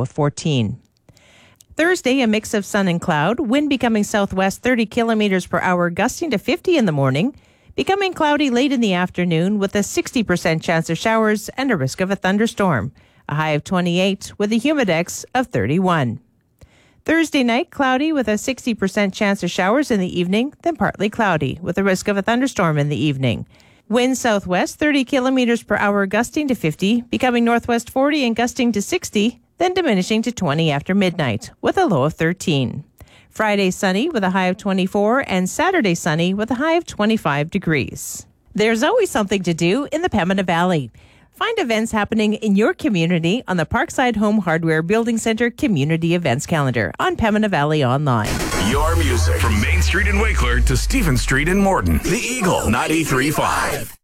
low of 14. Thursday, a mix of sun and cloud, wind becoming southwest 30 kilometers per hour, gusting to 50 in the morning, becoming cloudy late in the afternoon with a 60% chance of showers and a risk of a thunderstorm. A high of 28 with a humidex of 31. Thursday night, cloudy with a 60% chance of showers in the evening, then partly cloudy with a risk of a thunderstorm in the evening. Wind southwest 30 kilometers per hour, gusting to 50, becoming northwest 40 and gusting to 60, then diminishing to 20 after midnight with a low of 13. Friday sunny with a high of 24 and Saturday sunny with a high of 25 degrees. There's always something to do in the Pembina Valley. Find events happening in your community on the Parkside Home Hardware Building Center Community Events Calendar on Pembina Valley Online. Your music from Main Street in Wakeler to Stephen Street in Morton. The Eagle 93.5.